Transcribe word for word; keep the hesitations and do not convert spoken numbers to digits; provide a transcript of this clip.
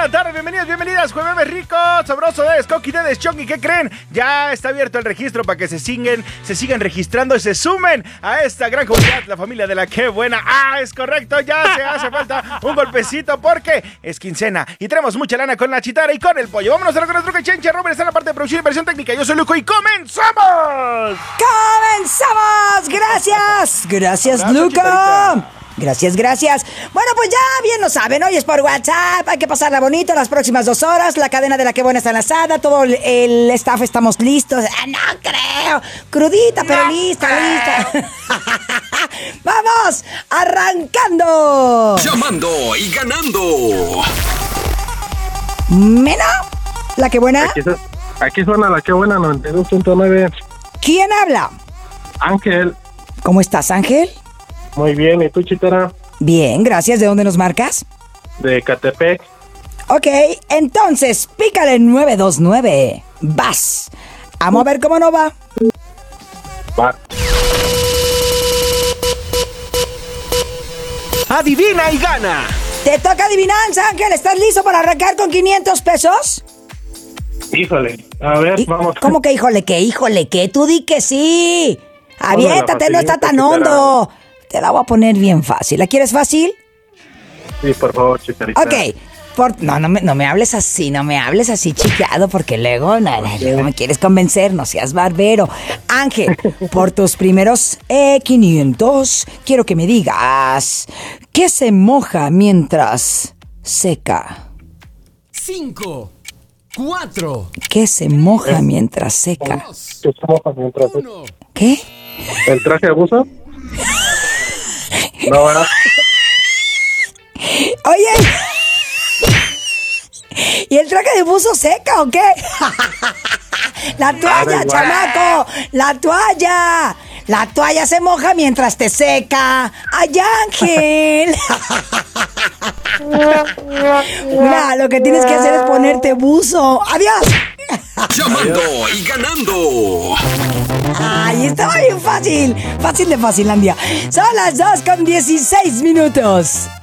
la tarde, bienvenidos, bienvenidas, jueves rico, sabroso de Skoki de Deschong. ¿Y qué creen? Ya está abierto el registro para que se siguen, se sigan registrando y se sumen a esta gran comunidad, la familia de la Qué Buena. Ah, es correcto, ya se hace falta un golpecito porque es quincena y tenemos mucha lana con la chitara y con el pollo. Vámonos a lo que nos truca Chencha. Robert está en la parte de producción y versión técnica. Yo soy Luco y ¡comenzamos! ¡Comenzamos! ¡Gracias! ¡Gracias, Abrazo, Luco! Chitarita. Gracias, gracias. Bueno, pues ya bien lo saben, hoy es por WhatsApp, hay que pasarla bonito las próximas dos horas, la cadena de la Qué Buena está enlazada, todo el, el staff estamos listos. Ah, no creo, crudita, pero No lista, creo. lista. ¡Vamos! ¡Arrancando! Llamando y ganando. ¿Mena? ¿La Qué Buena? Aquí, su- aquí suena la Qué Buena noventa y dos punto nueve. ¿Quién habla? Ángel, ¿Cómo estás, Ángel? muy bien. ¿Y tú, Chitara? Bien, gracias. ¿De dónde nos marcas? De Catepec. Ok, entonces, pícale nueve dos nueve. Vas. Vamos a ver cómo no va. Va. Adivina y gana. Te toca adivinanza, Ángel. ¿Estás listo para arrancar con quinientos pesos? Híjole. A ver, Y- vamos. ¿Cómo que híjole que, híjole que? Tú di que sí. Aviéntate, no está tan facilita, Chitara. hondo. Te la voy a poner bien fácil. ¿La quieres fácil? Sí, por favor, Chitarita. Ok. Por- no, no me, no me hables así, no me hables así chiqueado, porque luego, no, no, luego me quieres convencer, no seas barbero. Ángel, por tus primeros eh, quinientos, quiero que me digas, ¿qué se moja mientras seca? Cinco, cuatro, ¿Qué se moja mientras seca? dos, ¿Qué estamos mientras uno. ¿Qué? el traje de abuso? No, ¿verdad? Oye, ¿y el traje de buzo seca o qué? La toalla, igual. chamaco, la toalla. La toalla se moja mientras te seca. ¡Ay, Ángel! Mira, lo que tienes que hacer es ponerte buzo. ¡Adiós! Llamando y ganando. ¡Ay, estaba bien fácil! Fácil de Facilandia. Son las dos con dieciséis minutos.